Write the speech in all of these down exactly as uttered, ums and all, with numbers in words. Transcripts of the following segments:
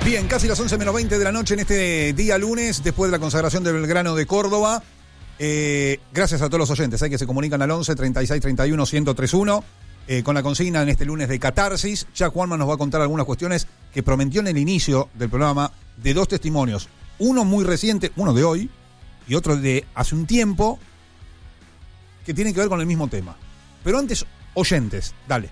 Bien, casi las once menos veinte de la noche en este día lunes, después de la consagración de Belgrano de Córdoba. Eh, gracias a todos los oyentes eh, que se comunican al once, treinta y seis, treinta y uno, ciento treinta y uno eh, con la consigna en este lunes de Catarsis. Ya Juanma nos va a contar algunas cuestiones que prometió en el inicio del programa de dos testimonios. Uno muy reciente, uno de hoy y otro de hace un tiempo, que tienen que ver con el mismo tema. Pero antes, oyentes, dale.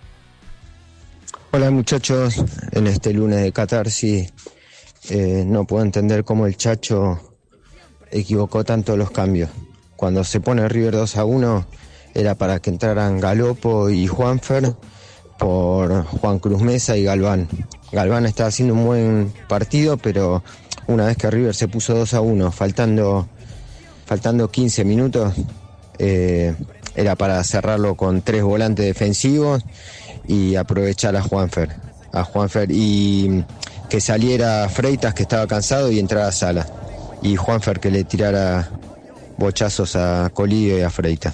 Hola muchachos, en este lunes de Catarsis eh, no puedo entender cómo el Chacho equivocó tanto los cambios. Cuando se pone River dos a uno era para que entraran Galopo y Juanfer por Juan Cruz Mesa y Galván. Galván estaba haciendo un buen partido, pero una vez que River se puso dos a uno, faltando, faltando quince minutos, eh, era para cerrarlo con tres volantes defensivos y aprovechar a Juanfer, a Juanfer y que saliera Freitas, que estaba cansado, y entrara Sala, y Juanfer que le tirara bochazos a Colillo y a Freitas.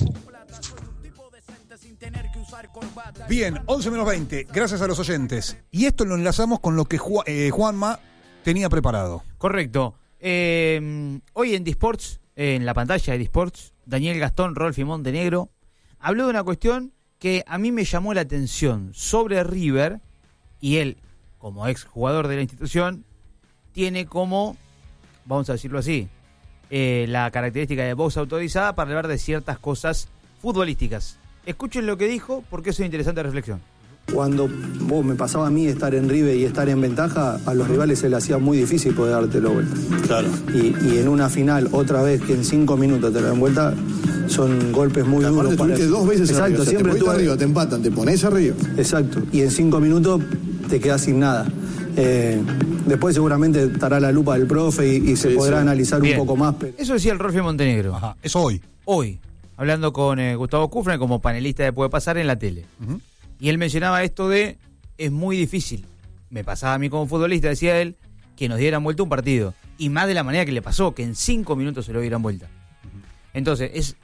Bien, once menos veinte, gracias a los oyentes. Y esto lo enlazamos con lo que Ju- eh, Juanma tenía preparado. Correcto. Eh, hoy en Disports, eh, en la pantalla de Disports, Daniel Gastón Rolfi Montenegro habló de una cuestión que a mí me llamó la atención sobre River, y él, como ex jugador de la institución, tiene como, vamos a decirlo así, eh, la característica de voz autorizada para hablar de ciertas cosas futbolísticas. Escuchen lo que dijo, porque es una interesante reflexión. Cuando vos me pasaba a mí estar en River y estar en ventaja, a los rivales se les hacía muy difícil poder darte la vuelta. Claro. Y, y en una final, otra vez que en cinco minutos te la dan vuelta, son golpes muy duros. Aparte, tuviste dos veces Exacto, arriba, o sea, siempre te pones tuve... arriba, te empatan, te pones arriba. Exacto, y en cinco minutos te quedas sin nada. Eh, después seguramente estará la lupa del profe y, y se Sí, podrá sí. analizar Bien. un poco más. Pero... Eso decía el Rolfi Montenegro. Ajá, eso hoy. Hoy, hablando con eh, Gustavo Kufner como panelista de Puede Pasar en la tele. Uh-huh. Y él mencionaba esto de, es muy difícil, me pasaba a mí como futbolista, decía él, que nos dieran vuelta un partido. Y más de la manera que le pasó, que en cinco minutos se lo dieran vuelta. Uh-huh. Entonces, ¿es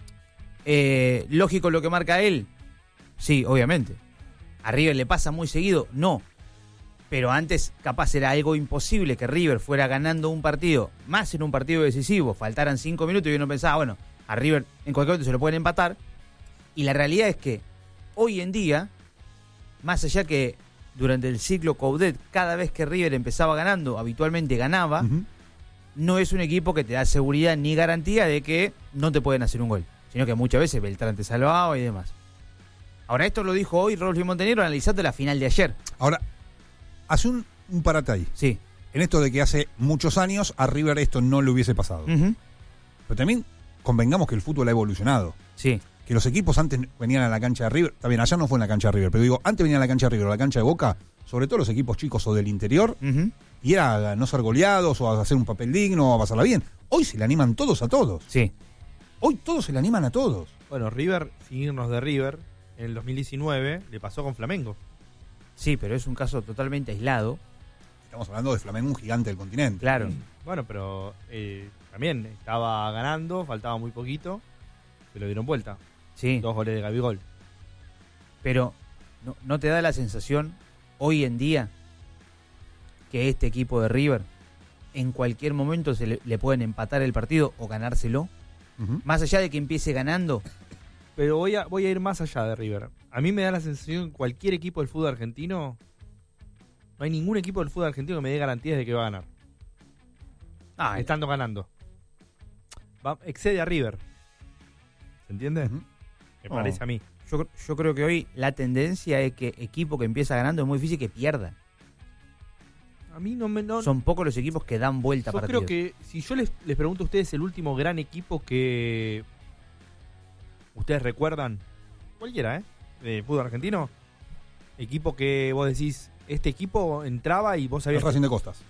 eh, lógico lo que marca él? Sí, obviamente. ¿A River le pasa muy seguido? No. Pero antes capaz era algo imposible que River fuera ganando un partido, más en un partido decisivo, faltaran cinco minutos y uno pensaba, bueno, a River en cualquier momento se lo pueden empatar. Y la realidad es que hoy en día, más allá que durante el ciclo Coudet, cada vez que River empezaba ganando, habitualmente ganaba, uh-huh. no es un equipo que te da seguridad ni garantía de que no te pueden hacer un gol, sino que muchas veces Beltrán te salvaba y demás. Ahora, esto lo dijo hoy Rolfi Montenegro analizando la final de ayer. Ahora, hace un, un parate ahí. Sí. En esto de que hace muchos años a River esto no le hubiese pasado. Uh-huh. Pero también convengamos que el fútbol ha evolucionado. Sí. Que los equipos antes venían a la cancha de River, está bien, allá no fue en la cancha de River, pero digo, antes venían a la cancha de River, a la cancha de Boca, sobre todo los equipos chicos o del interior, uh-huh. y era a no ser goleados o a hacer un papel digno o a pasarla bien. Hoy se le animan todos a todos. Sí. Hoy todos se le animan a todos. Bueno, River, sin irnos de River, en el dos mil diecinueve le pasó con Flamengo. Sí, pero es un caso totalmente aislado. Estamos hablando de Flamengo, un gigante del continente. Claro. Bueno, pero eh, también estaba ganando, faltaba muy poquito, se lo dieron vuelta. Sí. Dos goles de Gabigol. Pero, ¿no, ¿no te da la sensación hoy en día que este equipo de River en cualquier momento se le, le pueden empatar el partido o ganárselo? Uh-huh. Más allá de que empiece ganando. Pero voy a, voy a ir más allá de River. A mí me da la sensación que cualquier equipo del fútbol argentino, no hay ningún equipo del fútbol argentino que me dé garantías de que va a ganar. Ah, estando ganando. Va, excede a River. ¿Se entiende? Uh-huh. Me oh. parece a mí. Yo, yo creo que hoy la tendencia es que equipo que empieza ganando es muy difícil que pierda. A mí no me... No, Son pocos los equipos que dan vuelta yo partidos. Yo creo que si yo les, les pregunto a ustedes el último gran equipo que ustedes recuerdan, cualquiera, ¿eh? De fútbol argentino, equipo que vos decís, este equipo entraba y vos sabías... El Racing de Costas.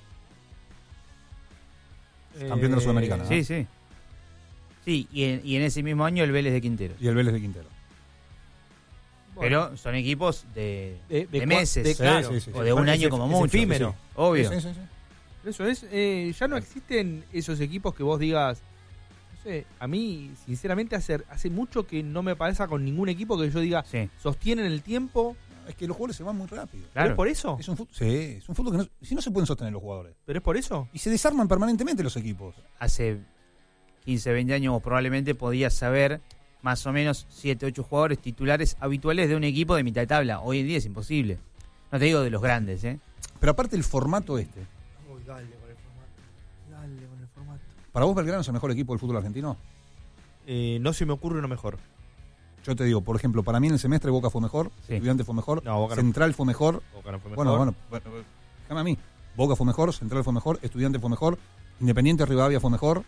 Eh, Campeón de la Sudamericana. Sí, ¿no? sí. Sí, y en, y en ese mismo año el Vélez de Quintero. Y el Vélez de Quintero. Bueno, pero son equipos de, de, de, de meses, de, claro, sí, sí, sí, o de un año como es mucho. Efímero. Sí, sí. Obvio. Sí, sí, sí. Eso es, eh, ya no existen esos equipos que vos digas, no sé, a mí, sinceramente, hace, hace mucho que no me pasa con ningún equipo que yo diga, sí. sostienen el tiempo Es que los jugadores se van muy rápido. ¿Pero es por eso? Es un fútbol, sí, es un fútbol que no, si no se pueden sostener los jugadores. ¿Pero es por eso? Y se desarman permanentemente los equipos. Hace quince, veinte años probablemente podías saber más o menos siete, ocho jugadores titulares habituales de un equipo de mitad de tabla. Hoy en día es imposible. No te digo de los grandes, ¿eh? Pero aparte el formato este. Uy, dale con el formato. Dale con el formato. ¿Para vos Belgrano es el mejor equipo del fútbol argentino? Eh, no se me ocurre uno mejor. Yo te digo, por ejemplo, para mí en el semestre Boca fue mejor, Sí. Estudiantes fue mejor, No, Boca no. Central fue mejor. Boca no fue Bueno, mejor. bueno, bueno, déjame a mí. Boca fue mejor, Central fue mejor, Estudiantes fue mejor, Independiente Rivadavia fue mejor.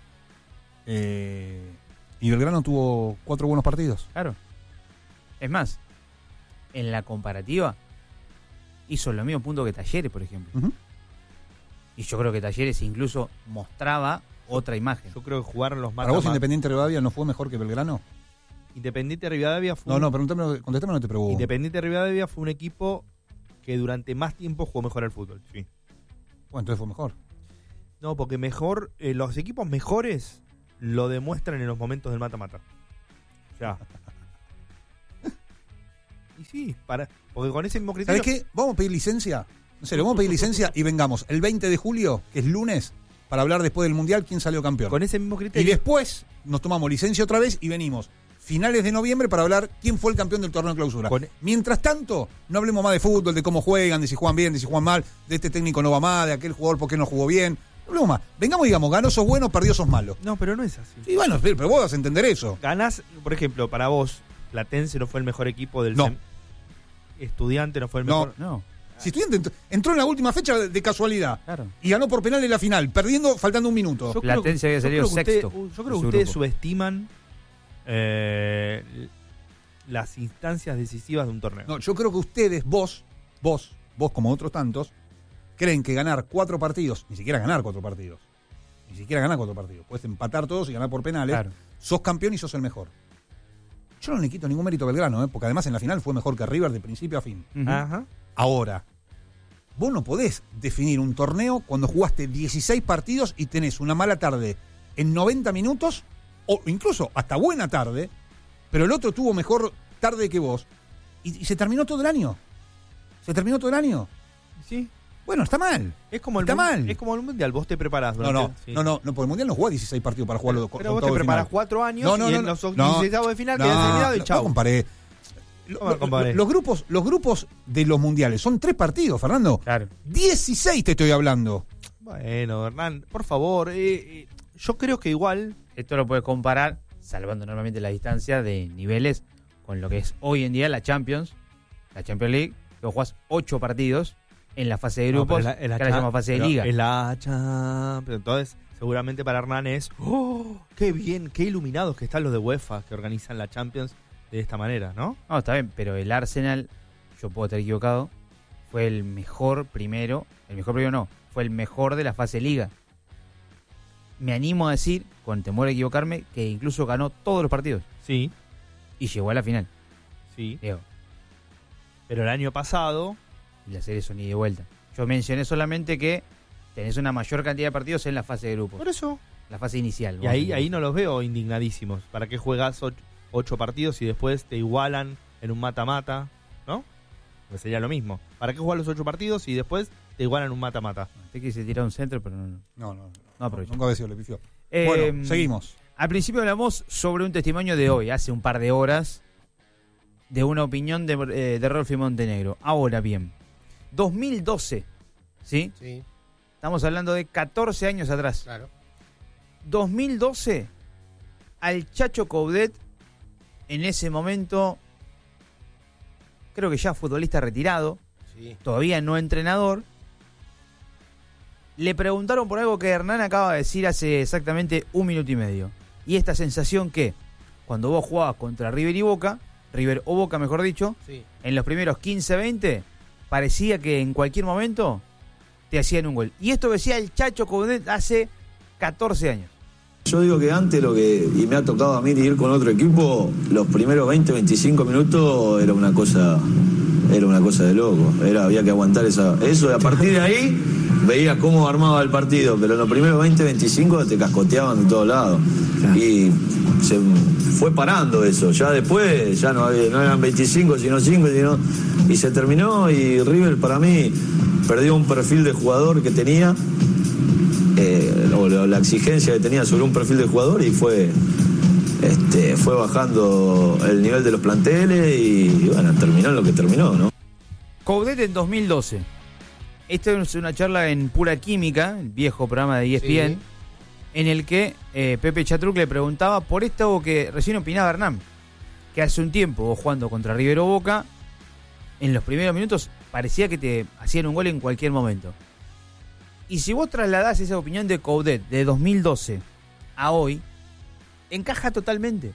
Eh, y Belgrano tuvo cuatro buenos partidos. Claro. Es más, en la comparativa hizo los mismos puntos que Talleres, por ejemplo. Ujú. Y yo creo que Talleres incluso mostraba otra imagen. Yo creo que jugaron los ¿Para vos mata-mata. Independiente Rivadavia no fue mejor que Belgrano? Independiente Rivadavia fue No, un- no, pregúntame, contestame, no te pregunto. Independiente Rivadavia fue un equipo que durante más tiempo jugó mejor al fútbol. Sí. Bueno, entonces fue mejor. No, porque mejor, eh, los equipos mejores lo demuestran en los momentos del mata-mata. Ya. Y sí, para, porque con ese mismo criterio. ¿Sabes qué? Vamos a pedir licencia. En serio, vamos a pedir licencia y vengamos el veinte de julio, que es lunes, para hablar después del Mundial quién salió campeón. Con ese mismo Y criterio. después nos tomamos licencia otra vez y venimos finales de noviembre para hablar quién fue el campeón del torneo de clausura. Con- Mientras tanto, no hablemos más de fútbol, de cómo juegan, de si juegan bien, de si juegan mal, de este técnico no va más, de aquel jugador por qué no jugó bien. No hablemos más. Vengamos y digamos, ganó sos bueno, perdió sos malo. No, pero no es así. Y bueno, pero pero vos vas a entender eso. Ganás, por ejemplo, para vos, Platense no fue el mejor equipo del No. sem- Estudiante no fue el No. mejor. No, Si Estudiante ent- entró en la última fecha de, de casualidad claro. y ganó por penal en la final, perdiendo faltando un minuto. Yo creo que- Platense había yo salido creo que sexto usted- yo de creo que su ustedes grupo. subestiman eh, las instancias decisivas de un torneo. No, yo creo que ustedes, vos, vos, vos como otros tantos, creen que ganar cuatro partidos, ni siquiera ganar cuatro partidos, ni siquiera ganar cuatro partidos, puedes empatar todos y ganar por penales, Claro. sos campeón y sos el mejor. Yo no le quito ningún mérito a Belgrano, ¿eh? Porque además en la final fue mejor que River de principio a fin. Ujú. Ajá. Ahora, vos no podés definir un torneo cuando jugaste dieciséis partidos y tenés una mala tarde en noventa minutos, o incluso hasta buena tarde, pero el otro tuvo mejor tarde que vos, y, y se terminó todo el año. Se terminó todo el año. Sí. Bueno, está mal. Es como el Está mun- mal. Es como el mundial, vos te preparás. No, durante- no, sí. no, no, no, porque el Mundial no juega dieciséis partidos para jugarlo. Pero vos te preparás cuatro años No, no, y no, en no, los no, dieciséis de final no, quedás eliminado y no, chau. no comparé. Lo- ¿Cómo comparé? lo- Los grupos, los grupos de los mundiales son tres partidos, Fernando. Claro. dieciséis te estoy hablando. Bueno, Hernán, por favor, eh, eh, yo creo que igual. Esto lo puedes comparar, salvando normalmente la distancia de niveles, con lo que es hoy en día la Champions, la Champions League, que vos jugás ocho partidos en la fase de No, grupos, pero es la- es la que ahora se cha- llama fase de pero liga. Es la Champions. Entonces, seguramente para Hernán es. ¡Oh! ¡Qué bien! ¡Qué iluminados que están los de UEFA que organizan la Champions de esta manera, ¿no? No, está bien, pero el Arsenal, yo puedo estar equivocado, fue el mejor primero, el mejor primero no, fue el mejor de la fase de liga. Me animo a decir, con temor a equivocarme, que incluso ganó todos los partidos Sí, y llegó a la final. sí. Diego, Pero el año pasado. y la serie son ida y de vuelta. Yo mencioné solamente que tenés una mayor cantidad de partidos en la fase de grupos, Por eso. la fase inicial. Y vamos a ahí, decir. ahí no los veo indignadísimos. ¿Para qué juegas ocho, ocho partidos y después te igualan en un mata-mata? ¿No? Pues sería lo mismo. ¿Para qué jugar los ocho partidos y después te igualan en un mata-mata? Te quise tirar un centro, pero no, no. No, no, No aprovecho. nunca había sido le pifió. Eh, Bueno, seguimos. Al principio hablamos sobre un testimonio de hoy, hace un par de horas, de una opinión de, eh, de Rolfi Montenegro. Ahora bien, dos mil doce, ¿sí? Sí, Estamos hablando de catorce años atrás. claro. dos mil doce, al Chacho Coudet, en ese momento, creo que ya futbolista retirado, Sí. todavía no entrenador, le preguntaron por algo que Hernán acaba de decir hace exactamente un minuto y medio. Y esta sensación que, cuando vos jugabas contra River y Boca, River o Boca mejor dicho, Sí. en los primeros quince veinte, parecía que en cualquier momento te hacían un gol. Y esto decía el Chacho Coudet hace catorce años. Yo digo que antes lo que, y me ha tocado a mí ir con otro equipo, los primeros veinte, veinticinco minutos era una cosa, era una cosa de loco. Era, había que aguantar esa, eso y a partir de ahí veías cómo armaba el partido, pero en los primeros veinte, veinticinco te cascoteaban de todos lados. Y se fue parando eso. Ya después, ya no había, no eran veinticinco, sino cinco, sino y se terminó. Y River para mí perdió un perfil de jugador que tenía, eh, o la exigencia que tenía sobre un perfil de jugador, y fue este, fue bajando el nivel de los planteles y, y bueno, terminó en lo que terminó, ¿no? Coudet en dos mil doce. Esta es una charla en Pura Química, el viejo programa de E S P N, sí, en el que eh, Pepe Chatruc le preguntaba por esto que recién opinaba Hernán, que hace un tiempo vos jugando contra River o Boca, en los primeros minutos parecía que te hacían un gol en cualquier momento. Y si vos trasladás esa opinión de Coudet de dos mil doce a hoy, encaja totalmente.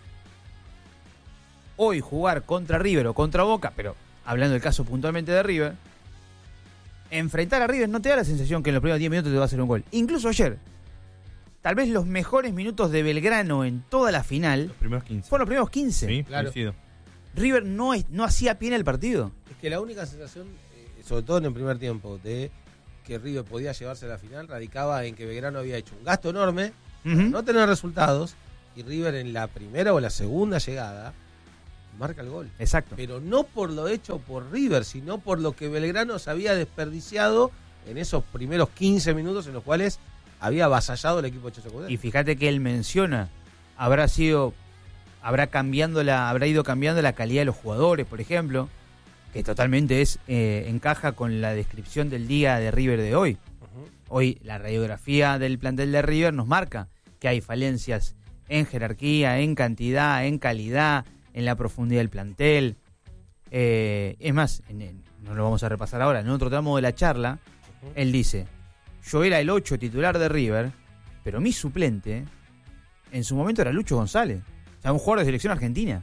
Hoy jugar contra River o contra Boca, pero hablando del caso puntualmente de River, enfrentar a River no te da la sensación que en los primeros diez minutos te va a hacer un gol. Incluso ayer, tal vez los mejores minutos de Belgrano en toda la final, los primeros quince. Fueron los primeros quince. Sí, claro. Coincido. River no, es, no hacía pie en el partido. Es que la única sensación, eh, sobre todo en el primer tiempo, de que River podía llevarse a la final, radicaba en que Belgrano había hecho un gasto enorme, Uh-huh. para no tener resultados, y River en la primera o la segunda llegada marca el gol. Exacto. Pero no por lo hecho por River, sino por lo que Belgrano se había desperdiciado en esos primeros quince minutos en los cuales había avasallado el equipo de Chacho Coudet. Y fíjate que él menciona, habrá sido, habrá cambiando la, habrá ido cambiando la calidad de los jugadores, por ejemplo, que totalmente es eh, encaja con la descripción del día de River de hoy. Uh-huh. Hoy la radiografía del plantel de River nos marca que hay falencias en jerarquía, en cantidad, en calidad, en la profundidad del plantel. Eh, es más, en, en, no lo vamos a repasar ahora, en otro tramo de la charla, uh-huh, él dice: yo era el ocho titular de River, pero mi suplente en su momento era Lucho González, o sea, un jugador de selección argentina.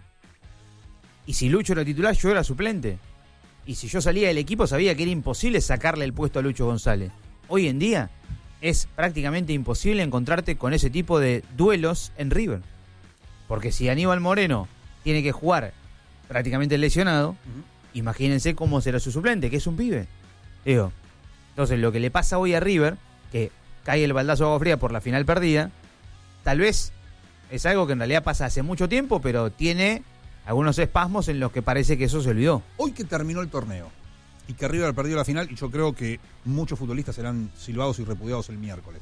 Y si Lucho era titular, yo era suplente. Y si yo salía del equipo, sabía que era imposible sacarle el puesto a Lucho González. Hoy en día es prácticamente imposible encontrarte con ese tipo de duelos en River. Porque si Aníbal Moreno tiene que jugar prácticamente lesionado, uh-huh, imagínense cómo será su suplente, que es un pibe. Digo, entonces lo que le pasa hoy a River, que cae el baldazo de agua fría por la final perdida, tal vez es algo que en realidad pasa hace mucho tiempo, pero tiene algunos espasmos en los que parece que eso se olvidó. Hoy que terminó el torneo y que River perdió la final, y yo creo que muchos futbolistas serán silbados y repudiados el miércoles.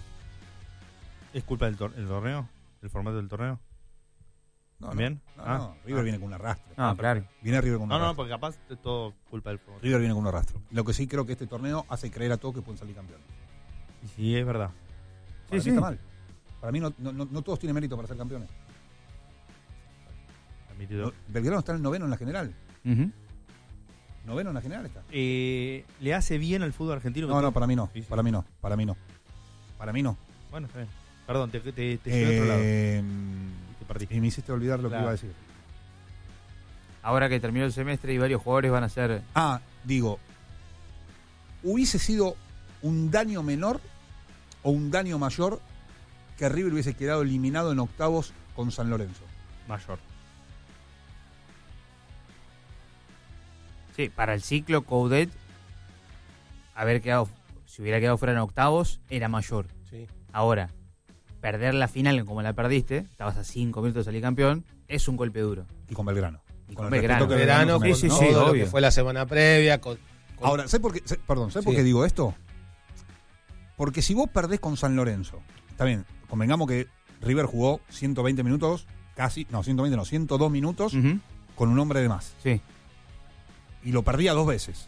¿Es culpa del tor- el torneo? ¿El formato del torneo? No, ¿También? No, ah. no, River ah. viene con un arrastre. Ah, claro. Viene River con un no, arrastre. No, porque capaz es todo culpa del formato. River viene con un arrastre. Lo que sí creo que este torneo hace creer a todos que pueden salir campeones. Y sí, es verdad. Para sí, mí sí. está mal. Para mí no, no, no todos tienen mérito para ser campeones. No, Belgrano está en el noveno en la general. Uh-huh. Noveno en la general está. Eh, ¿Le hace bien al fútbol argentino? No, no, para mí no. Sí, sí. Para mí no. Para mí no. Para mí no. Bueno, está bien. Perdón, te, te, te eh, llevé a otro lado. Y, te perdí. Y me hiciste olvidar lo claro. que iba a decir. Ahora que terminó el semestre y varios jugadores van a ser... Ah, digo, ¿hubiese sido un daño menor o un daño mayor que River hubiese quedado eliminado en octavos con San Lorenzo? Mayor. Sí, para el ciclo Coudet, haber quedado, si hubiera quedado fuera en octavos, era mayor. Sí. Ahora, perder la final como la perdiste, estabas a cinco minutos de salir campeón, es un golpe duro. Y con Belgrano. Y con el Belgrano. respeto que Belgrano, Belgrano con sí, ¿no? sí, todo lo obvio. que fue la semana previa. Con, con... Ahora, ¿sabes por qué? sé- Perdón, ¿sabes por Sí. qué digo esto? Porque si vos perdés con San Lorenzo, está bien, convengamos que River jugó ciento veinte minutos, casi, no, ciento veinte no, ciento dos minutos Uh-huh. con un hombre de más. Sí. Y lo perdía dos veces.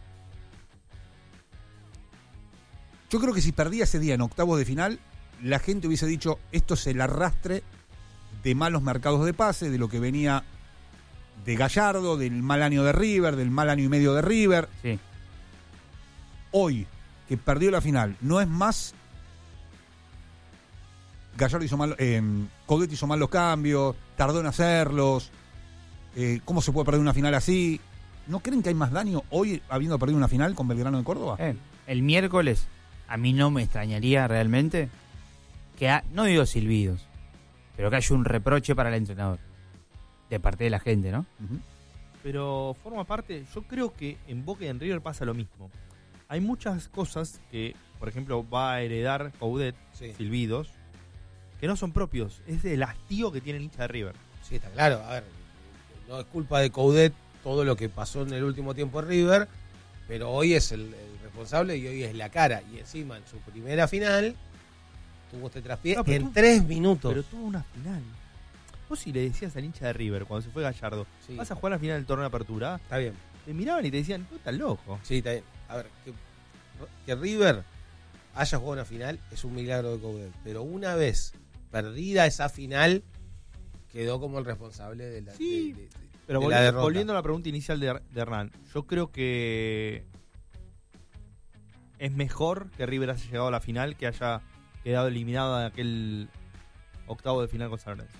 Yo creo que si perdía ese día en octavos de final, la gente hubiese dicho, esto es el arrastre de malos mercados de pase, de lo que venía de Gallardo, del mal año de River, del mal año y medio de River. Sí. Hoy, que perdió la final, no es más... Gallardo hizo mal, eh, Coudet hizo mal los cambios, tardó en hacerlos. Eh, ¿Cómo se puede perder una final así? ¿No creen que hay más daño hoy habiendo perdido una final con Belgrano de Córdoba? Eh, el miércoles, a mí no me extrañaría realmente que, ha, no digo silbidos, pero que haya un reproche para el entrenador, de parte de la gente, ¿no? Uh-huh. Pero forma parte, yo creo que en Boca y en River pasa lo mismo. Hay muchas cosas que, por ejemplo, va a heredar Coudet, Sí. silbidos, que no son propios. Es el hastío que tiene el hincha de River. Sí, está claro. A ver, no es culpa de Coudet todo lo que pasó en el último tiempo en River, pero hoy es el, el responsable y hoy es la cara. Y encima en su primera final tuvo este traspié No, en tuvo- tres minutos. Pero tuvo una final. Vos si le decías al hincha de River cuando se fue Gallardo, Sí. vas a jugar la final del torneo de apertura, Está bien. te miraban y te decían, tú estás loco. Sí, está bien. A ver, que, que River haya jugado una final es un milagro de Coudet, pero una vez perdida esa final quedó como el responsable de la, Sí, de- de- de- Pero de volvi- la derrota. volviendo a la pregunta inicial de, de Hernán, yo creo que es mejor que River haya llegado a la final que haya quedado eliminado de aquel octavo de final con San Lorenzo.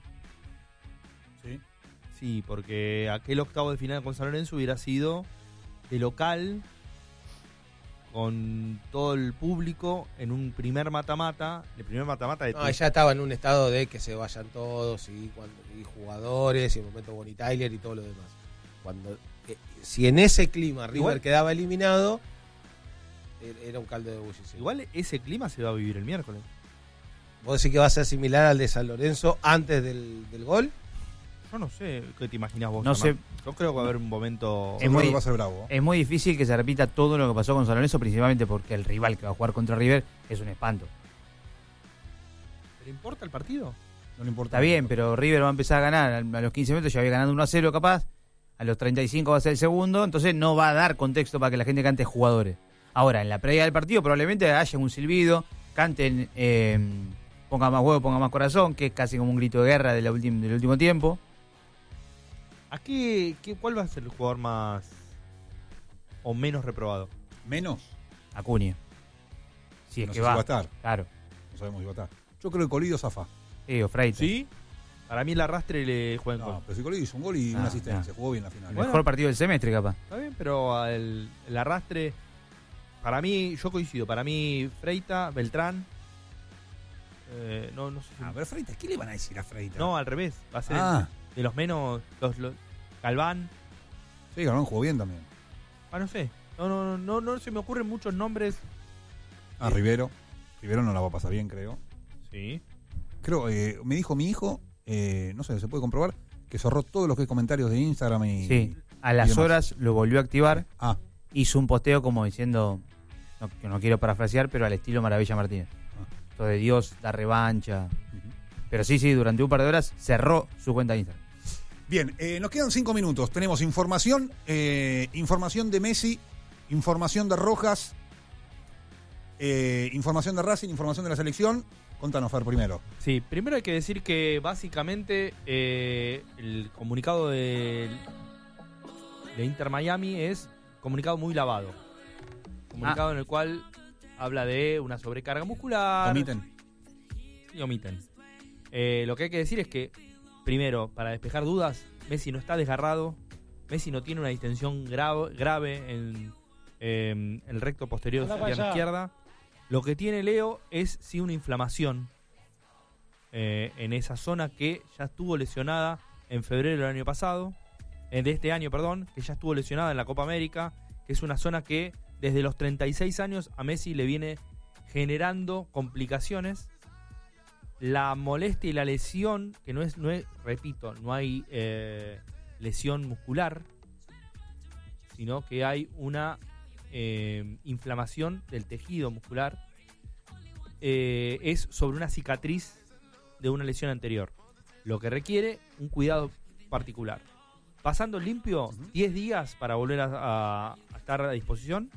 Sí. Sí, porque aquel octavo de final con San Lorenzo hubiera sido de local, con todo el público, en un primer mata-mata, el primer mata-mata de No, ya estaba en un estado de que se vayan todos y, cuando, y jugadores y el momento Bonnie Tyler y todo lo demás. Cuando eh, si en ese clima River Igual- quedaba eliminado, er- era un caldo de bullicio. Igual ese clima se va a vivir el miércoles. ¿Vos decís que va a ser similar al de San Lorenzo antes del, del gol? Yo no sé qué te imaginas vos. No Hernán. sé. Yo creo que va a haber un momento. Es Yo creo muy- que va a ser bravo. Es muy difícil que se repita todo lo que pasó con San Lorenzo, principalmente porque el rival que va a jugar contra River es un espanto. ¿Pero importa el partido? No le importa. Está bien, pero River va a empezar a ganar. A los quince minutos ya había ganado uno a cero capaz. A los treinta y cinco va a ser el segundo. Entonces no va a dar contexto para que la gente cante jugadores. Ahora, en la previa del partido probablemente haya un silbido, canten eh, ponga más huevo, ponga más corazón, que es casi como un grito de guerra de la ultim- del último tiempo. ¿A qué, qué, ¿Cuál va a ser el jugador más o menos reprobado? Menos. Acuña. Si es No que sé si va. va a estar. Claro. No sabemos si va a estar. Yo creo que Colidio zafa. Sí, o Freitas. ¿Sí? Para mí el arrastre le juega en No, contra. pero si Colidio hizo un gol y Ah, una asistencia. no. Jugó bien la final. El Bueno. mejor partido del semestre, capaz. Está bien, pero el, el arrastre. Para mí, yo coincido. Para mí, Freita, Beltrán. Eh, no, no sé si. Ah, pero Freitas, ¿qué le van a decir a Freitas? No, al revés. Va a ser Ah, de los menos. Los, los- Galván. sí, Galván jugó bien también. Ah, no sé. No, no, no, no, no se me ocurren muchos nombres. Ah, Rivero. Rivero no la va a pasar bien, creo. Sí. Creo, eh, me dijo mi hijo, eh, no sé, se puede comprobar, que cerró todos los que comentarios de Instagram y... Sí. A y las demás. horas lo volvió a activar. Ah, Hizo un posteo como diciendo, no, que no quiero parafrasear, pero al estilo Maravilla Martínez. Ah. Todo de Dios, da revancha. Ujú. Pero sí, sí, durante un par de horas cerró su cuenta de Instagram. bien, eh, nos quedan cinco minutos. Tenemos información, eh, información de Messi, información de Rojas, eh, información de Racing, información de la selección. Contanos, Fer, primero. Sí, primero hay que decir que básicamente eh, el comunicado de, de Inter Miami es comunicado muy lavado. Comunicado en el cual habla de una sobrecarga muscular. Omiten. Y omiten. Eh, lo que hay que decir es que, primero, para despejar dudas, Messi no está desgarrado. Messi no tiene una distensión grave, grave en eh, el recto posterior de su pierna izquierda. Lo que tiene Leo es sí una inflamación eh, en esa zona que ya estuvo lesionada en febrero del año pasado, eh, de este año, perdón, que ya estuvo lesionada en la Copa América, que es una zona que desde los treinta y seis años a Messi le viene generando complicaciones. La molestia y la lesión, que no es, no es repito, no hay eh, lesión muscular, sino que hay una eh, inflamación del tejido muscular, eh, es sobre una cicatriz de una lesión anterior, lo que requiere un cuidado particular. Pasando limpio, diez días para volver a, a- a estar a disposición.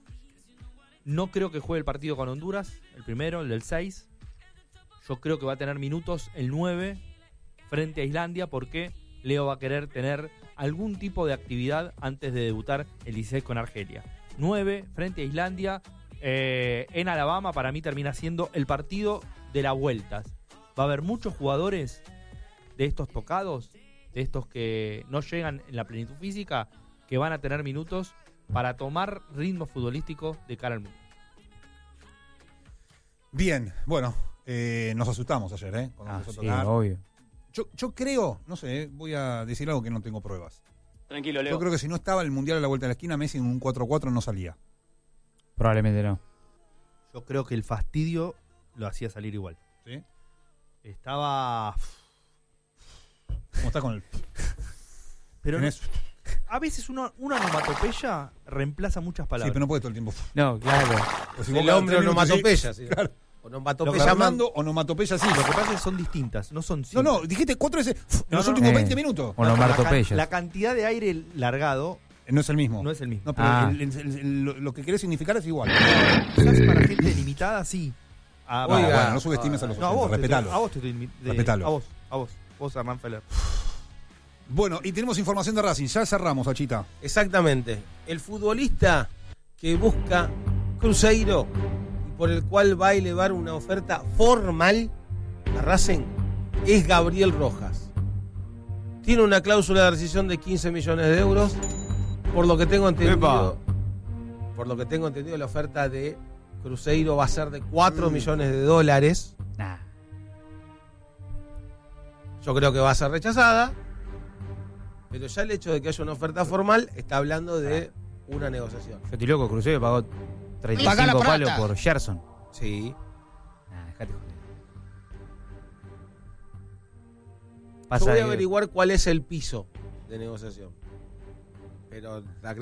No creo que juegue el partido con Honduras, el primero, el del seis. Yo creo que va a tener minutos el nueve frente a Islandia, porque Leo va a querer tener algún tipo de actividad antes de debutar el dieciséis con Argelia. nueve frente a Islandia eh, en Alabama, para mí termina siendo el partido de las vueltas. Va a haber muchos jugadores de estos tocados, de estos que no llegan en la plenitud física, que van a tener minutos para tomar ritmo futbolístico de cara al mundo. Bien, bueno, eh, nos asustamos ayer, ¿eh? Cuando Ah, empezó a sí, tocar. obvio. Yo, yo creo, no sé, eh, voy a decir algo que no tengo pruebas. Tranquilo, Leo. Yo creo que si no estaba el Mundial a la vuelta de la esquina, Messi en un cuatro cuatro no salía. Probablemente no. Yo creo que el fastidio lo hacía salir igual. ¿Sí? Estaba... ¿Cómo está con el...? Pero no, ¿Tenés? A veces una, una onomatopeya reemplaza muchas Sí, palabras. pero no puede todo el tiempo. No, claro. Pues si vos El cada hombre tres minutos onomatopeya. sí, Sí. claro. Onomatopeya Fernando, man- onomatopeya sí. Lo que pasa es que son distintas, no son No, simples. no, dijiste cuatro veces en No, los no, últimos eh. veinte minutos. O La, onomatopeyas. can- la cantidad de aire largado No es el mismo. no es el mismo. No, pero Ah. el- el- el- el- lo, lo que querés significar es igual. Quizás para gente limitada, sí. A, No, Oiga. bueno, no subestimes a los no, a oyentes, vos, te respetalo. estoy- a vos te estoy imi- de- Respetalo. A vos, a vos, vos Hernán Feller. Bueno, y tenemos información de Racing. Ya cerramos, Achita. Exactamente. El futbolista que busca Cruzeiro y por el cual va a elevar una oferta formal a Racing es Gabriel Rojas. Tiene una cláusula de rescisión de quince millones de euros. Por lo que tengo entendido, por lo que tengo entendido, la oferta de Cruzeiro va a ser de cuatro millones de dólares. Nah. Yo creo que va a ser rechazada. Pero ya el hecho de que haya una oferta formal está hablando de una negociación. Yo estoy loco, Cruzeiro pagó treinta y Pagá la cinco plata. palos por Gerson. Sí. Nah, dejate joder. Yo Pasa voy a que- averiguar cuál es el piso de negociación. Pero la